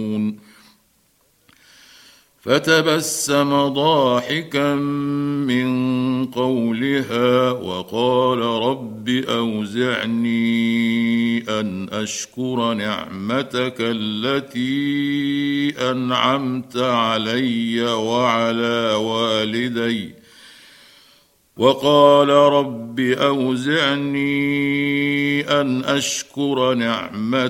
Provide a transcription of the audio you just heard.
فتبسم ضاحكا من قولها وقال رب أوزعني أن أشكر نعمتك التي أنعمت علي وعلى والدي وقال رب أوزعني أن أشكر نعمتك